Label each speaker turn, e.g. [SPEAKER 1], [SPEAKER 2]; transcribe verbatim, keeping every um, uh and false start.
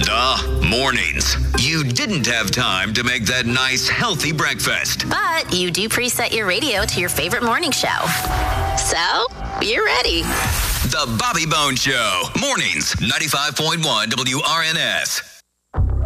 [SPEAKER 1] Duh, mornings. You didn't have time to make that nice, healthy breakfast.
[SPEAKER 2] But you do preset your radio to your favorite morning show. So, you're ready.
[SPEAKER 1] The Bobby Bones Show. Mornings, ninety-five point one W R N S.